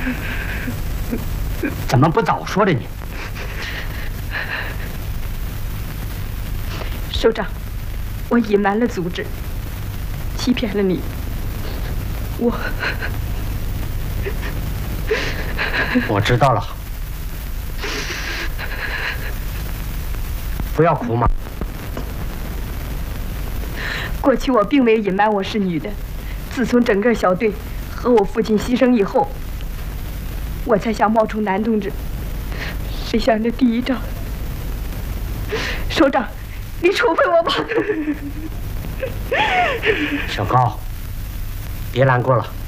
怎么不早说呢你？ 首长，我隐瞒了组织，欺骗了你， 我知道了。不要哭嘛。 过去我并没有隐瞒我是女的，自从整个小队和我父亲牺牲以后，我才想冒充男同志。谁想这第一仗，首长，你处分我吧。 小高，别难过了。